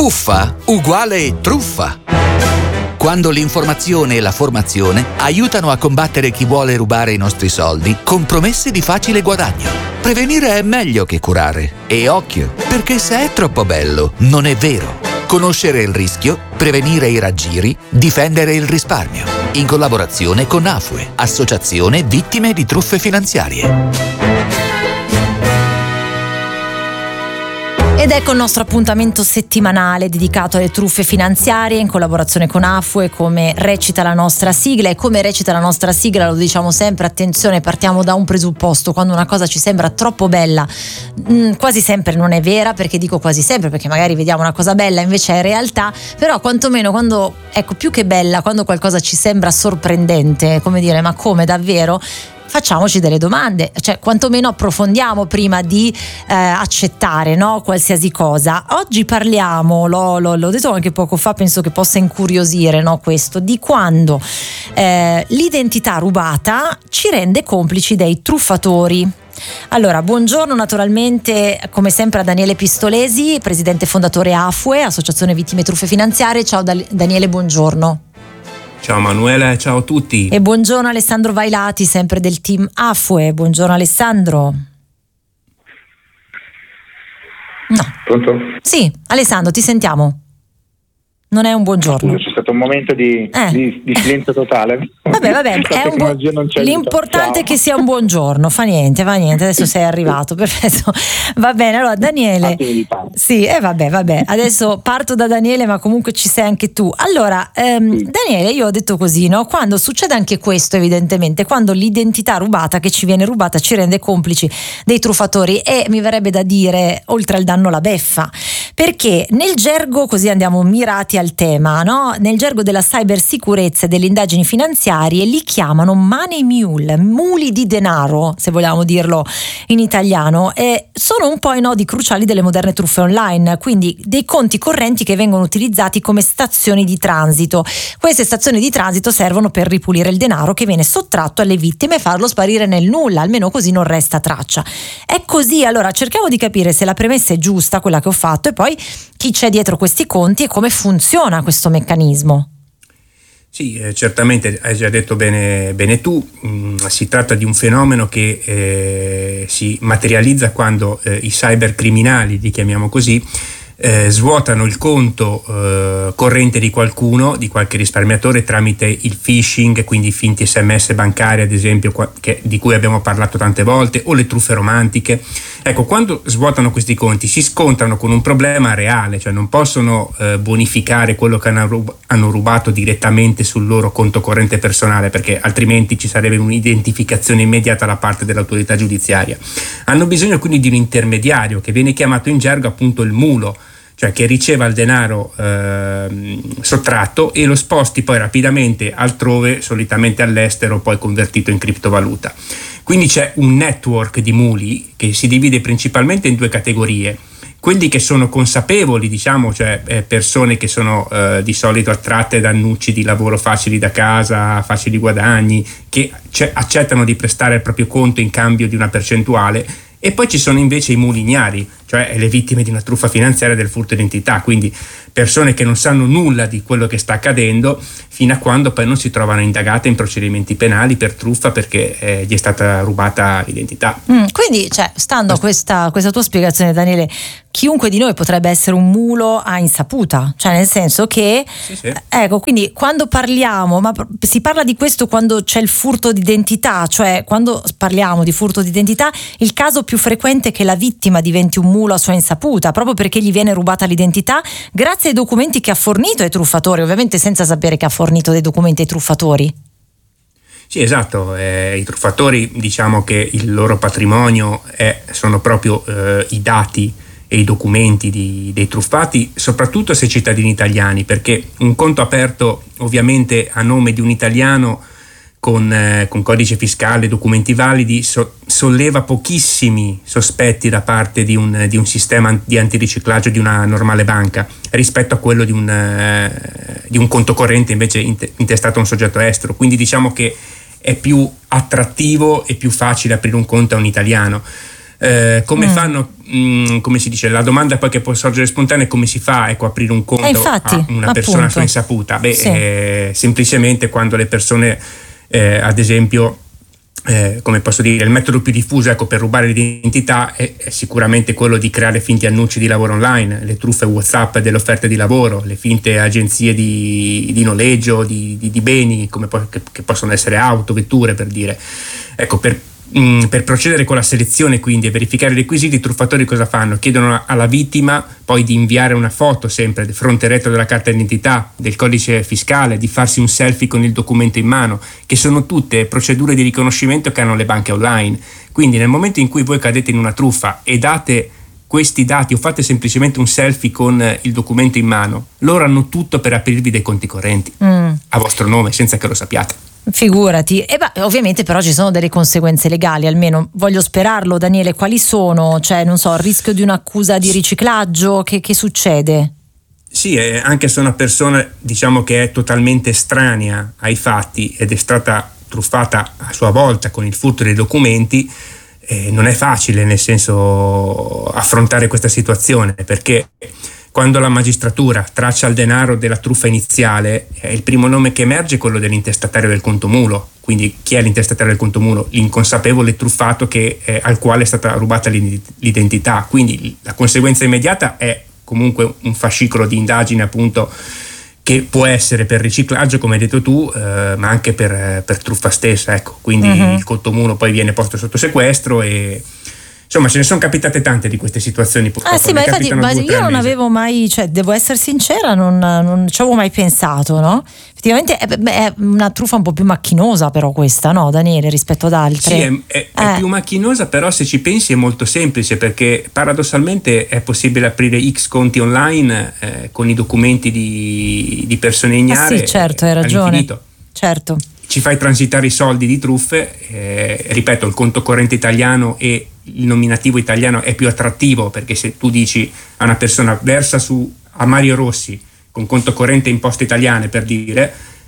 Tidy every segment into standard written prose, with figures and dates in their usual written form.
Fuffa uguale truffa. Quando l'informazione e la formazione aiutano a combattere chi vuole rubare i nostri soldi con promesse di facile guadagno. Prevenire è meglio che curare. E occhio, perché se è troppo bello, non è vero. Conoscere il rischio, prevenire i raggiri, difendere il risparmio. In collaborazione con AFUE, Associazione Vittime di Truffe Finanziarie. Ed ecco il nostro appuntamento settimanale dedicato alle truffe finanziarie in collaborazione con AFUE, come recita la nostra sigla. E come recita la nostra sigla lo diciamo sempre, attenzione, partiamo da un presupposto: quando una cosa ci sembra troppo bella, quasi sempre non è vera. Perché dico quasi sempre? Perché magari vediamo una cosa bella invece è realtà, però quantomeno quando, ecco, più che bella, quando qualcosa ci sembra sorprendente, come dire, ma come davvero? Facciamoci delle domande, cioè quantomeno approfondiamo prima di accettare, no, qualsiasi cosa. Oggi parliamo, l'ho detto anche poco fa, penso che possa incuriosire, no, questo, di quando l'identità rubata ci rende complici dei truffatori. Allora, buongiorno naturalmente come sempre a Daniele Pistolesi, presidente fondatore AFUE, Associazione Vittime Truffe Finanziarie. Ciao Daniele, buongiorno. Ciao Manuela, ciao a tutti. E buongiorno Alessandro Vailati, sempre del team AFUE. Buongiorno Alessandro. No. Pronto? Sì, Alessandro, ti sentiamo. Non è un buongiorno. C'è stato un momento di silenzio totale. Vabbè, l'importante è che sia un buongiorno, fa niente, adesso sei arrivato, perfetto. Va bene, allora Daniele. Sì, vabbè, adesso parto da Daniele, ma comunque ci sei anche tu. Allora, Daniele, io ho detto così, no? Quando succede anche questo, evidentemente, quando l'identità rubata che ci viene rubata ci rende complici dei truffatori, e mi verrebbe da dire, oltre al danno la beffa, perché nel gergo, così andiamo mirati al tema, no? Nel gergo della cybersicurezza e delle indagini finanziarie li chiamano money mule, muli di denaro, se vogliamo dirlo in italiano, e sono un po' i nodi cruciali delle moderne truffe online, quindi dei conti correnti che vengono utilizzati come stazioni di transito. Queste stazioni di transito servono per ripulire il denaro che viene sottratto alle vittime e farlo sparire nel nulla, almeno così non resta traccia. È così. Allora cerchiamo di capire se la premessa è giusta, quella che ho fatto, e poi chi c'è dietro questi conti e come funziona questo meccanismo. Sì, certamente hai già detto bene tu. Si tratta di un fenomeno che si materializza quando i cybercriminali, li chiamiamo così, svuotano il conto corrente di qualcuno, di qualche risparmiatore, tramite il phishing, quindi finti SMS bancari ad esempio, di cui abbiamo parlato tante volte, o le truffe romantiche. Ecco, quando svuotano questi conti si scontrano con un problema reale, cioè non possono bonificare quello che hanno rubato direttamente sul loro conto corrente personale, perché altrimenti ci sarebbe un'identificazione immediata da parte dell'autorità giudiziaria. Hanno bisogno quindi di un intermediario che viene chiamato in gergo appunto il mulo, cioè che riceva il denaro sottratto e lo sposti poi rapidamente altrove, solitamente all'estero, poi convertito in criptovaluta. Quindi c'è un network di muli che si divide principalmente in due categorie: quelli che sono consapevoli, diciamo, cioè persone che sono di solito attratte da annunci di lavoro facili da casa, facili guadagni, che accettano di prestare il proprio conto in cambio di una percentuale. E poi ci sono invece i muli ignari, cioè le vittime di una truffa finanziaria, del furto d'identità, quindi persone che non sanno nulla di quello che sta accadendo fino a quando poi non si trovano indagate in procedimenti penali per truffa perché gli è stata rubata l'identità. Quindi, cioè, stando a questa tua spiegazione, Daniele, chiunque di noi potrebbe essere un mulo a insaputa, cioè nel senso che sì. Ecco, quindi quando parliamo, ma si parla di questo quando c'è il furto d'identità, cioè quando parliamo di furto d'identità il caso più frequente è che la vittima diventi un mulo a sua insaputa, proprio perché gli viene rubata l'identità grazie ai documenti che ha fornito ai truffatori, ovviamente senza sapere che ha fornito dei documenti ai truffatori. Sì, esatto, i truffatori, diciamo che il loro patrimonio sono proprio i dati e i documenti dei truffati, soprattutto se cittadini italiani, perché un conto aperto ovviamente a nome di un italiano con codice fiscale, documenti validi, solleva pochissimi sospetti da parte di un sistema di antiriciclaggio di una normale banca rispetto a quello di un conto corrente invece intestato a un soggetto estero. Quindi diciamo che è più attrattivo e più facile aprire un conto a un italiano. Come fanno, come si dice, la domanda poi che può sorgere spontanea è come si fa, ecco, aprire un conto infatti, a una persona a sua insaputa? Semplicemente quando le persone, ad esempio, come posso dire, il metodo più diffuso, ecco, per rubare l'identità è sicuramente quello di creare finti annunci di lavoro online, le truffe WhatsApp delle offerte di lavoro, le finte agenzie di noleggio di beni, che possono essere auto, vetture, per dire. Ecco, per procedere con la selezione, quindi, e verificare i requisiti, i truffatori cosa fanno? Chiedono alla vittima poi di inviare una foto, sempre del fronte retro della carta d'identità, del codice fiscale, di farsi un selfie con il documento in mano, che sono tutte procedure di riconoscimento che hanno le banche online. Quindi nel momento in cui voi cadete in una truffa e date questi dati o fate semplicemente un selfie con il documento in mano, loro hanno tutto per aprirvi dei conti correnti a vostro nome senza che lo sappiate. Figurati. E ovviamente però ci sono delle conseguenze legali, almeno voglio sperarlo. Daniele, quali sono? Cioè, non so, il rischio di un'accusa di riciclaggio, che succede? Sì, anche se una persona, diciamo, che è totalmente estranea ai fatti ed è stata truffata a sua volta con il furto dei documenti, non è facile, nel senso, affrontare questa situazione, perché quando la magistratura traccia il denaro della truffa iniziale, il primo nome che emerge è quello dell'intestatario del conto mulo. Quindi chi è l'intestatario del conto mulo? L'inconsapevole truffato al quale è stata rubata l'identità. Quindi la conseguenza immediata è comunque un fascicolo di indagine, appunto, che può essere per riciclaggio, come hai detto tu, ma anche per truffa stessa, ecco. Quindi il conto mulo poi viene posto sotto sequestro e insomma ce ne sono capitate tante di queste situazioni, purtroppo. Sì, ma infatti io non avevo mai, cioè, devo essere sincera, non ci avevo mai pensato, no? Effettivamente è una truffa un po' più macchinosa, però, questa, no, Daniele, rispetto ad altre? Sì, è più macchinosa, però se ci pensi è molto semplice, perché paradossalmente è possibile aprire X conti online con i documenti di persone ignare. Sì, certo, hai ragione. All'infinito. Certo. Ci fai transitare i soldi di truffe, ripeto, il conto corrente italiano e il nominativo italiano è più attrattivo, perché se tu dici a una persona versa a Mario Rossi con conto corrente imposte italiane, per dire,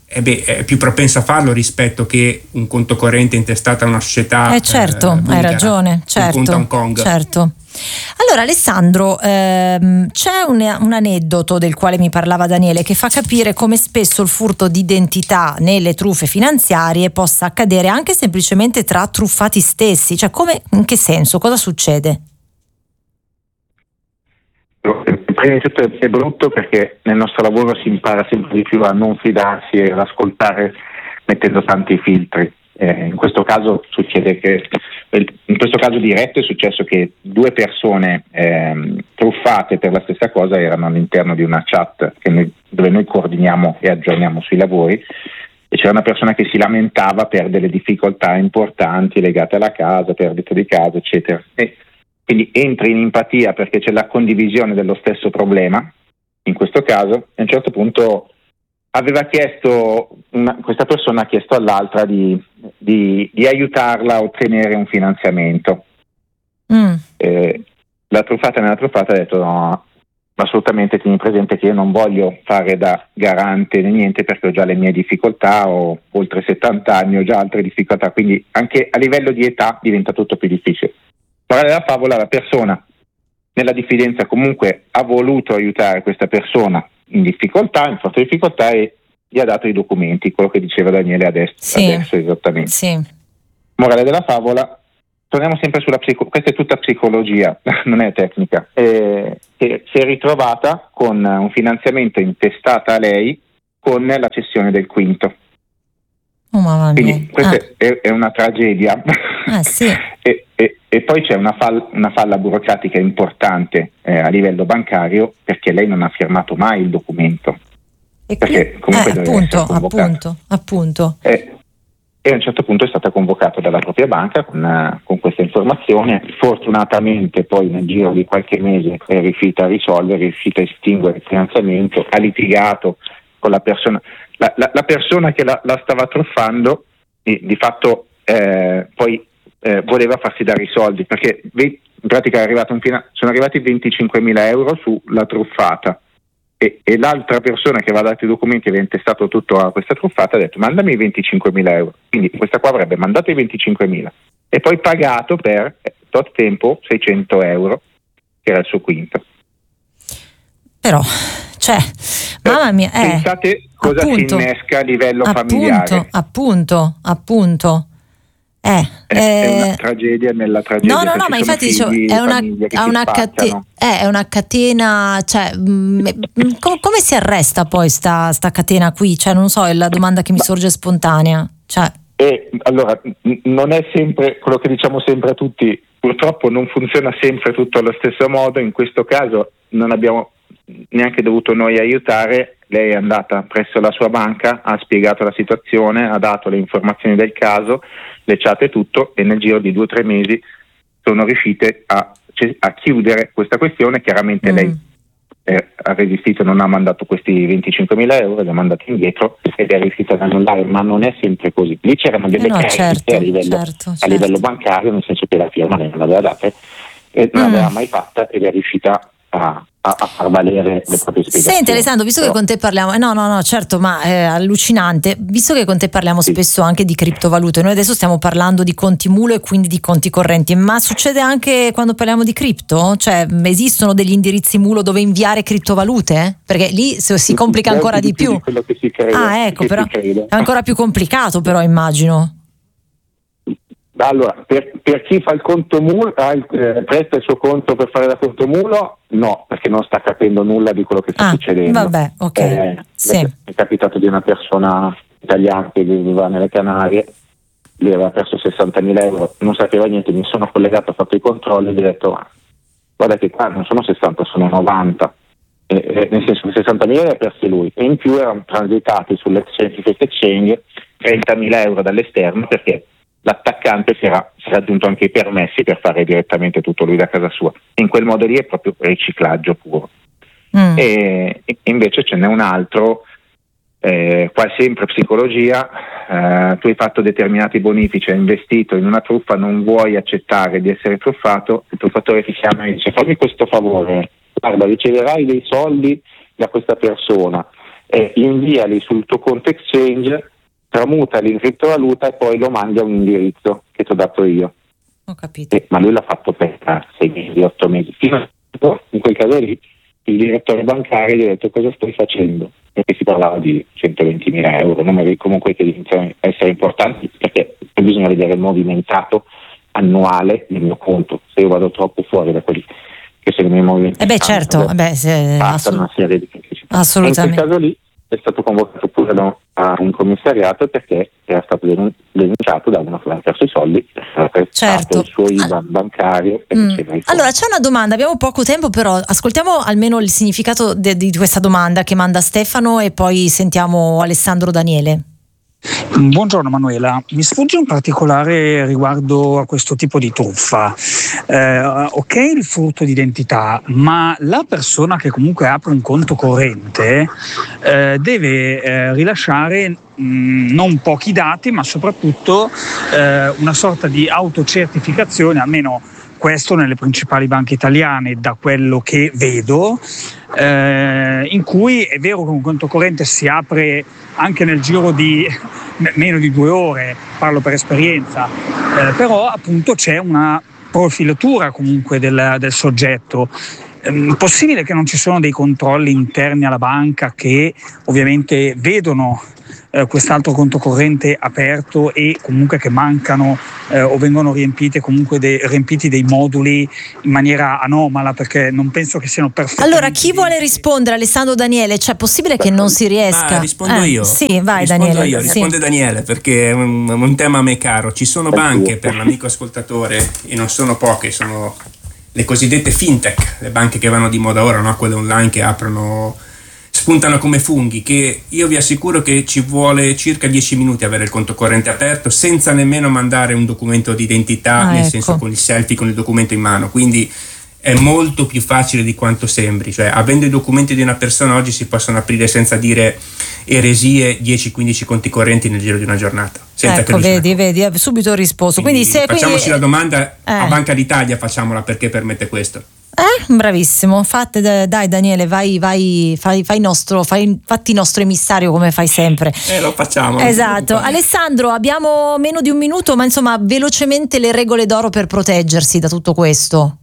è più propenso a farlo rispetto che un conto corrente intestato a una società certo, bulgara, hai ragione, certo, conto Hong Kong. Certo. Allora Alessandro, c'è un aneddoto del quale mi parlava Daniele che fa capire come spesso il furto d'identità nelle truffe finanziarie possa accadere anche semplicemente tra truffati stessi. Cioè, in che senso? Cosa succede? Prima di tutto è brutto, perché nel nostro lavoro si impara sempre di più a non fidarsi e ad ascoltare mettendo tanti filtri. In questo caso in questo caso diretto è successo che due persone truffate per la stessa cosa erano all'interno di una chat dove noi coordiniamo e aggiorniamo sui lavori, e c'era una persona che si lamentava per delle difficoltà importanti legate alla casa, perdita di casa, eccetera. E quindi entri in empatia perché c'è la condivisione dello stesso problema, in questo caso, e a un certo punto questa persona ha chiesto all'altra di aiutarla a ottenere un finanziamento. La truffata ha detto: no, assolutamente, tieni presente che io non voglio fare da garante né niente, perché ho già le mie difficoltà, ho oltre 70 anni, ho già altre difficoltà, quindi anche a livello di età diventa tutto più difficile. Morale della favola, la persona nella diffidenza comunque ha voluto aiutare questa persona in forte difficoltà, e gli ha dato i documenti, quello che diceva Daniele adesso esattamente. Sì. Morale della favola, torniamo sempre sulla questa è tutta psicologia, non è tecnica. Si è ritrovata con un finanziamento intestato a lei con la cessione del quinto. Oh, mamma mia. Quindi questa è una tragedia. Sì. E poi c'è una falla burocratica importante a livello bancario, perché lei non ha firmato mai il documento. Perché comunque appunto. E a un certo punto è stata convocata dalla propria banca con questa informazione. Fortunatamente poi nel giro di qualche mese è riuscita a risolvere, è riuscita a estinguere il finanziamento, ha litigato con la persona. La persona che la stava truffando di fatto poi voleva farsi dare i soldi, perché in pratica sono arrivati 25.000 euro sulla truffata, e l'altra persona che aveva dato i documenti e aveva intestato tutto a questa truffata ha detto: mandami i 25.000 euro. Quindi questa qua avrebbe mandato i 25.000, e poi pagato per tot tempo 600 euro, che era il suo quinto. Però, mamma mia, pensate cosa appunto, si innesca a livello familiare. Appunto. È una tragedia nella tragedia. No, ma infatti dicevo, è una catena, cioè, come si arresta poi sta catena qui? Cioè, non so, è la domanda che mi sorge spontanea. Cioè. Allora, non è sempre quello che diciamo sempre a tutti, purtroppo non funziona sempre tutto allo stesso modo. In questo caso non abbiamo neanche dovuto noi aiutare. Lei è andata presso la sua banca, ha spiegato la situazione, ha dato le informazioni del caso, le chat e tutto, e nel giro di 2 o 3 mesi sono riuscite a chiudere questa questione. Chiaramente lei ha resistito, non ha mandato questi 25.000 euro, li ha mandati indietro ed è riuscita ad annullare, ma non è sempre così. Lì c'erano delle credite a livello bancario, nel senso che la firma lei non l'aveva data e non l'aveva mai fatta, ed è riuscita a far valere le proprie spiegazioni. Senti Alessandro, visto che con te parliamo, no, certo, ma è allucinante, visto che con te parliamo spesso anche di criptovalute, noi adesso stiamo parlando di conti mulo e quindi di conti correnti, ma succede anche quando parliamo di cripto? Cioè, esistono degli indirizzi mulo dove inviare criptovalute? Perché lì si complica ancora di più. Quello che si crede, ecco, però è ancora più complicato, però immagino. Allora, per chi fa il conto mulo, presta il suo conto per fare da conto mulo, no, perché non sta capendo nulla di quello che sta succedendo. Vabbè, ok. Sì. È capitato di una persona italiana che viveva nelle Canarie, lui aveva perso 60.000 euro, non sapeva niente, mi sono collegato, ho fatto i controlli e gli ho detto: guarda che qua non sono 60, sono 90. Nel senso che 60.000 li ha persi lui, e in più erano transitati sull'exchange 30.000 euro dall'esterno, perché l'attaccante si era aggiunto anche i permessi per fare direttamente tutto lui da casa sua. In quel modo lì è proprio riciclaggio puro. E invece ce n'è un altro, qua sempre psicologia. Tu hai fatto determinati bonifici, hai investito in una truffa, non vuoi accettare di essere truffato, il truffatore ti chiama e dice: fammi questo favore, guarda, riceverai dei soldi da questa persona, inviali sul tuo conto exchange, tramutali in criptovaluta e poi lo mandi a un indirizzo che ti ho dato io. Ho capito. Ma lui l'ha fatto per 6 mesi, 8 mesi. In quel caso lì il direttore bancario gli ha detto: cosa stai facendo? Perché si parlava di 120.000 euro, numeri comunque che iniziano a essere importanti, perché bisogna vedere il movimentato annuale del mio conto. Se io vado troppo fuori da quelli che sono i miei movimenti, certo, una serie di assolutamente. In quel caso lì è stato convocato pure a un commissariato perché era stato denunciato da uno che aveva perso i soldi, certo, il suo IBAN bancario. Allora c'è una domanda, abbiamo poco tempo, però ascoltiamo almeno il significato di questa domanda che manda Stefano e poi sentiamo Alessandro Daniele. Buongiorno Manuela, mi sfugge un particolare riguardo a questo tipo di truffa. Ok, il furto d'identità, ma la persona che comunque apre un conto corrente deve rilasciare non pochi dati, ma soprattutto una sorta di autocertificazione, almeno questo nelle principali banche italiane, da quello che vedo, in cui è vero che un conto corrente si apre anche nel giro di meno di 2 ore, parlo per esperienza, però appunto c'è una profilatura comunque del soggetto. Possibile che non ci sono dei controlli interni alla banca che ovviamente vedono quest'altro conto corrente aperto e comunque che mancano o vengono riempiti dei moduli in maniera anomala, perché non penso che siano perfetti. Allora, chi vuole rispondere? Alessandro Daniele, cioè possibile che non si riesca? Rispondo io. Sì, vai Daniele. Risponde Daniele, perché è un tema a me caro. Ci sono banche, per l'amico ascoltatore, e non sono poche, sono le cosiddette fintech, le banche che vanno di moda ora, no? Quelle online che spuntano come funghi, che io vi assicuro che ci vuole circa 10 minuti avere il conto corrente aperto senza nemmeno mandare un documento di identità, nel senso con il selfie, con il documento in mano. Quindi è molto più facile di quanto sembri, cioè avendo i documenti di una persona oggi si possono aprire senza dire eresie 10-15 conti correnti nel giro di una giornata. Vedi, subito ho risposto. Quindi facciamoci la domanda a Banca d'Italia, facciamola, perché permette questo. Bravissimo, dai Daniele, fatti nostro emissario come fai sempre. Lo facciamo. Esatto. Alessandro, abbiamo meno di un minuto, ma insomma velocemente le regole d'oro per proteggersi da tutto questo.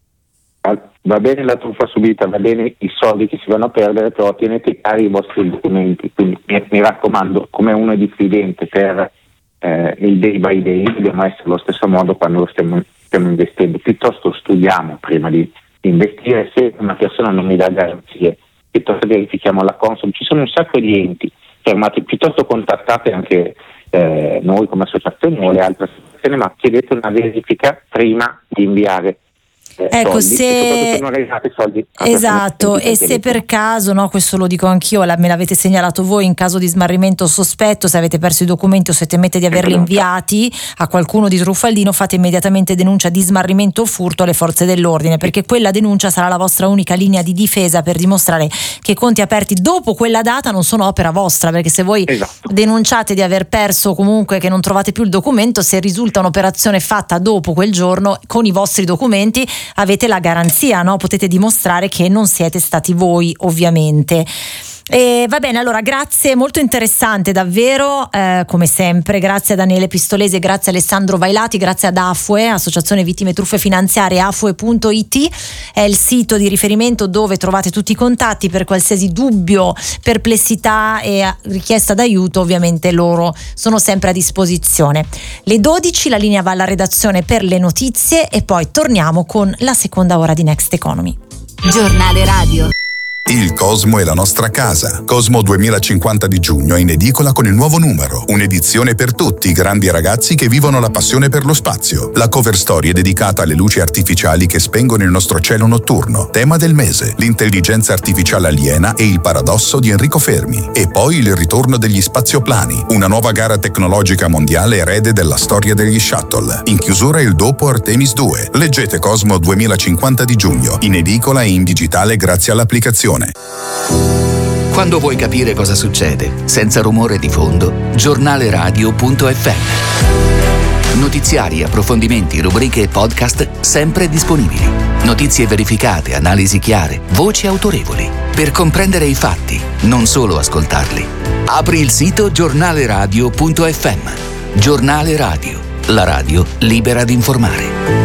Va bene la truffa subita, va bene i soldi che si vanno a perdere, però tenete cari i vostri documenti, quindi mi raccomando, come uno è diffidente per il day by day, dobbiamo essere allo stesso modo quando lo stiamo investendo. Piuttosto studiamo prima di investire. Se una persona non mi dà garanzie, piuttosto verifichiamo la Consob. Ci sono un sacco di enti fermati, piuttosto contattate anche noi come associazione o le altre associazioni, ma chiedete una verifica prima di inviare ecco, soldi, esatto, e se per caso, no, questo lo dico anch'io, me l'avete segnalato voi, in caso di smarrimento sospetto, se avete perso i documenti o se temete di averli inviati a qualcuno di truffaldino, fate immediatamente denuncia di smarrimento o furto alle forze dell'ordine, perché quella denuncia sarà la vostra unica linea di difesa per dimostrare che conti aperti dopo quella data non sono opera vostra, perché se voi denunciate di aver perso, comunque che non trovate più il documento, se risulta un'operazione fatta dopo quel giorno con i vostri documenti, avete la garanzia, no? Potete dimostrare che non siete stati voi, ovviamente. E va bene, allora grazie, molto interessante davvero, come sempre. Grazie a Daniele Pistolesi, grazie a Alessandro Vailati, grazie ad AFUE, Associazione Vittime Truffe Finanziarie. AFUE.it è il sito di riferimento dove trovate tutti i contatti per qualsiasi dubbio, perplessità e richiesta d'aiuto. Ovviamente loro sono sempre a disposizione. Le 12 la linea va alla redazione per le notizie e poi torniamo con la seconda ora di Next Economy. Giornale radio. Il Cosmo è la nostra casa. Cosmo 2050 di giugno è in edicola con il nuovo numero. Un'edizione per tutti i grandi ragazzi che vivono la passione per lo spazio. La cover story è dedicata alle luci artificiali che spengono il nostro cielo notturno. Tema del mese: l'intelligenza artificiale aliena e il paradosso di Enrico Fermi. E poi il ritorno degli spazioplani, una nuova gara tecnologica mondiale erede della storia degli shuttle. In chiusura il dopo Artemis 2. Leggete Cosmo 2050 di giugno, in edicola e in digitale grazie all'applicazione. Quando vuoi capire cosa succede, senza rumore di fondo, giornaleradio.fm. Notiziari, approfondimenti, rubriche e podcast sempre disponibili. Notizie verificate, analisi chiare, voci autorevoli. Per comprendere i fatti, non solo ascoltarli. Apri il sito giornaleradio.fm. Giornale Radio, la radio libera di informare.